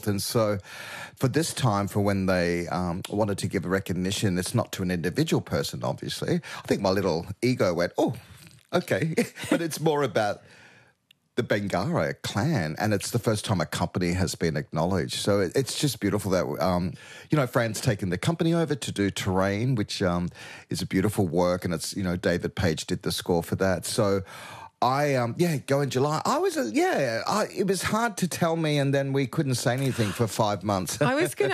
And so for this time, for when they wanted to give a recognition, it's not to an individual person, obviously. I think my little ego went, oh, okay. But it's more about the Bangarra clan, and it's the first time a company has been acknowledged. So it's just beautiful that, Fran's taken the company over to do Terrain, which is a beautiful work, and it's, David Page did the score for that. So go in July. It was hard to tell me, and then we couldn't say anything for 5 months. I was going